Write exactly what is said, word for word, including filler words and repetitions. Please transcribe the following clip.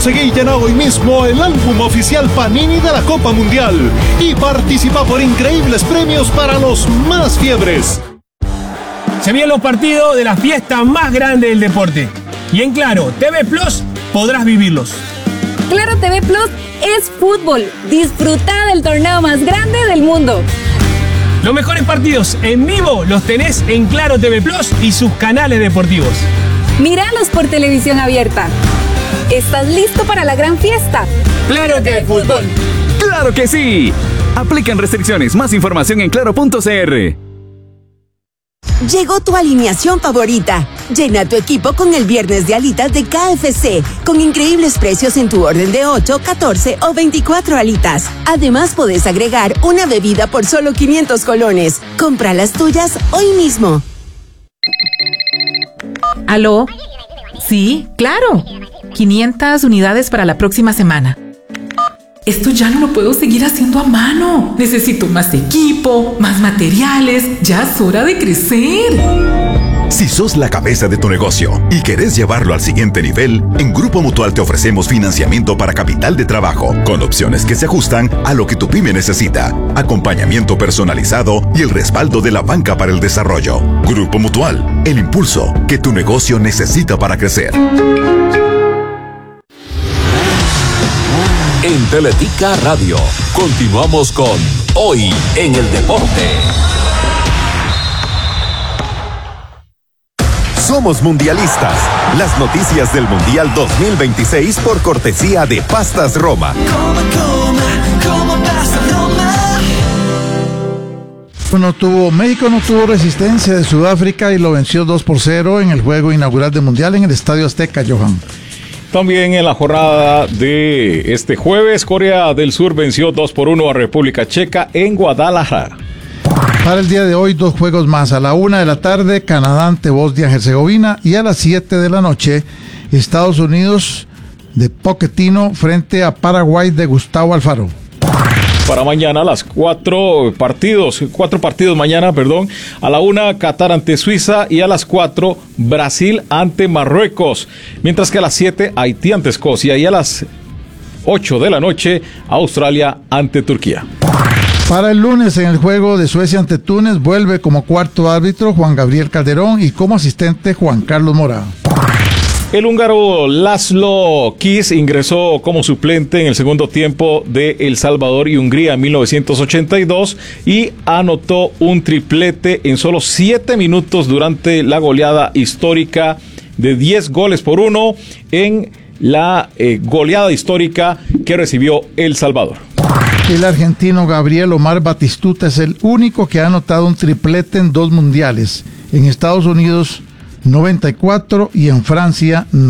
Conseguí llenar hoy mismo el álbum oficial Panini de la Copa Mundial y participa por increíbles premios para los más fiebres. Se vienen los partidos de la fiesta más grande del deporte. Y en Claro T V Plus podrás vivirlos. Claro T V Plus es fútbol. Disfruta del torneo más grande del mundo. Los mejores partidos en vivo los tenés en Claro T V Plus y sus canales deportivos. Míralos por televisión abierta. ¿Estás listo para la gran fiesta? ¡Claro T V Fútbol! ¡Claro que sí! Aplican restricciones. Más información en claro punto c r. Llegó tu alineación favorita. Llena tu equipo con el viernes de alitas de K F C, con increíbles precios en tu orden de ocho, catorce o veinticuatro alitas. Además, podés agregar una bebida por solo quinientos colones. Compra las tuyas hoy mismo. ¿Aló? Sí, claro. quinientas unidades para la próxima semana. Esto ya no lo puedo seguir haciendo a mano. Necesito más equipo, más materiales. Ya es hora de crecer. Si sos la cabeza de tu negocio y querés llevarlo al siguiente nivel, en Grupo Mutual te ofrecemos financiamiento para capital de trabajo, con opciones que se ajustan a lo que tu pyme necesita, acompañamiento personalizado y el respaldo de la banca para el desarrollo. Grupo Mutual, el impulso que tu negocio necesita para crecer. En Teletica Radio, continuamos con Hoy en el Deporte. Somos mundialistas. Las noticias del Mundial dos mil veintiséis por cortesía de Pastas Roma. No tuvo, México no tuvo resistencia de Sudáfrica y lo venció dos por cero en el juego inaugural del Mundial en el Estadio Azteca, Johan. También en la jornada de este jueves, Corea del Sur venció dos por uno a República Checa en Guadalajara. Para el día de hoy, dos juegos más. A la una de la tarde, Canadá ante Bosnia-Herzegovina, y a las siete de la noche, Estados Unidos de Pochettino frente a Paraguay de Gustavo Alfaro. Para mañana, las cuatro partidos, cuatro partidos mañana, perdón. A la una, Qatar ante Suiza, y a las cuatro, Brasil ante Marruecos. Mientras que a las siete, Haití ante Escocia, y a las ocho de la noche, Australia ante Turquía. Para el lunes, en el juego de Suecia ante Túnez, vuelve como cuarto árbitro Juan Gabriel Calderón y como asistente Juan Carlos Mora. El húngaro Laszlo Kiss ingresó como suplente en el segundo tiempo de El Salvador y Hungría en mil novecientos ochenta y dos y anotó un triplete en solo siete minutos durante la goleada histórica de diez goles por uno en la eh, goleada histórica que recibió El Salvador. El argentino Gabriel Omar Batistuta es el único que ha anotado un triplete en dos mundiales, en Estados Unidos noventa y cuatro y en Francia